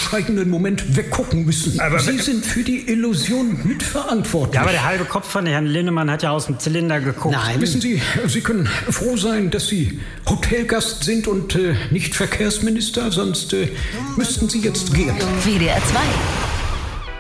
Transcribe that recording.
entscheidenden Moment weggucken müssen. Aber Sie sind für die Illusion mitverantwortlich. Ja, aber der halbe Kopf von Herrn Linnemann hat ja aus dem Zylinder geguckt. Nein. Wissen Sie, Sie können froh sein, dass Sie Hotelgast sind und nicht Verkehrsminister, sonst müssten Sie jetzt gehen. WDR 2